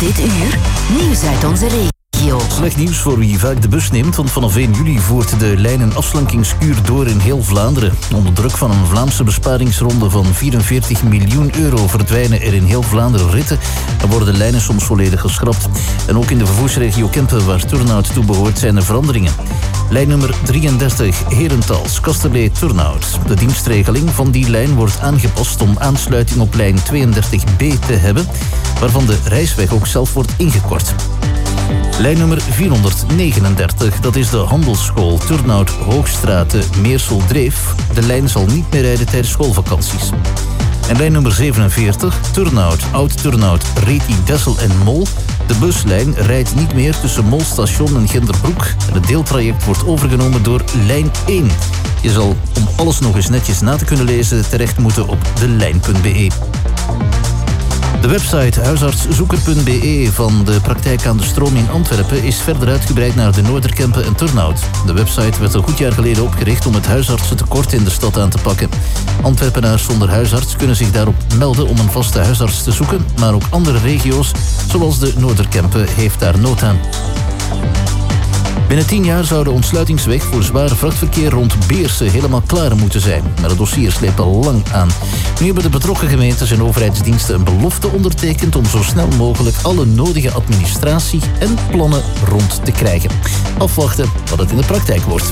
Dit uur, nieuws uit onze regio. Slecht nieuws voor wie vaak de bus neemt, want vanaf 1 juli voert de lijn een afslankingskuur door in heel Vlaanderen. Onder druk van een Vlaamse besparingsronde van 44 miljoen euro verdwijnen er in heel Vlaanderen ritten en worden lijnen soms volledig geschrapt. En ook in de vervoersregio Kempen, waar Turnhout toe behoort, zijn er veranderingen. Lijn nummer 33, Herentals, Kasterlee-Turnhout. De dienstregeling van die lijn wordt aangepast om aansluiting op lijn 32B te hebben, waarvan de reisweg ook zelf wordt ingekort. Lijn nummer 439, dat is de handelsschool Turnhout-Hoogstraten-Meersel-Dreef. De lijn zal niet meer rijden tijdens schoolvakanties. En lijn nummer 47, Turnhout, Oud-Turnhout, Reti-Dessel en Mol. De buslijn rijdt niet meer tussen Molstation en Genderbroek. En het deeltraject wordt overgenomen door lijn 1. Je zal, om alles nog eens netjes na te kunnen lezen, terecht moeten op delijn.be. De website huisartszoeker.be van de praktijk aan de Stroom in Antwerpen is verder uitgebreid naar de Noorderkempen en Turnhout. De website werd een goed jaar geleden opgericht om het huisartsentekort in de stad aan te pakken. Antwerpenaars zonder huisarts kunnen zich daarop melden om een vaste huisarts te zoeken, maar ook andere regio's, zoals de Noorderkempen, heeft daar nood aan. Binnen 10 jaar zou de ontsluitingsweg voor zware vrachtverkeer rond Beersen helemaal klaar moeten zijn. Maar het dossier sleept al lang aan. Nu hebben de betrokken gemeentes en overheidsdiensten een belofte ondertekend om zo snel mogelijk alle nodige administratie en plannen rond te krijgen. Afwachten wat het in de praktijk wordt.